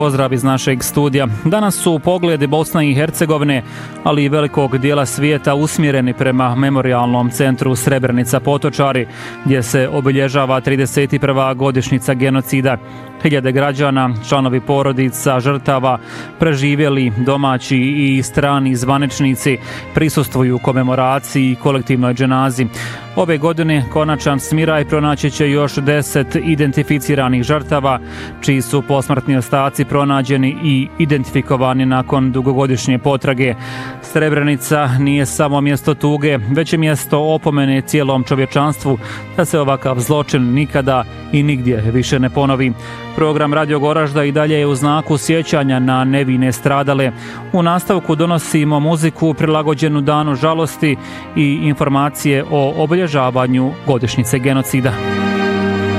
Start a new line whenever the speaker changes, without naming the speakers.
Pozdrav iz našeg studija. Danas su pogledi Bosne i Hercegovine, ali i velikog dijela svijeta usmjereni prema memorijalnom centru Srebrenica Potočari, gdje se obilježava 31. godišnjica genocida. Hiljade građana, članovi porodica, žrtava, preživjeli domaći i strani zvaničnici prisustvuju komemoraciji i kolektivnoj dženazi. Ove godine konačan smiraj pronaći će još 10 identificiranih žrtava, čiji su posmrtni ostaci pronađeni i identifikovani nakon dugogodišnje potrage. Srebrenica nije samo mjesto tuge, već je mjesto opomene cijelom čovječanstvu da se ovakav zločin nikada i nigdje više ne ponovi. Program Radio Goražda i dalje je u znaku sjećanja na nevine stradale. U nastavku donosimo muziku prilagođenu danu žalosti i informacije o obilježavanju godišnjice genocida.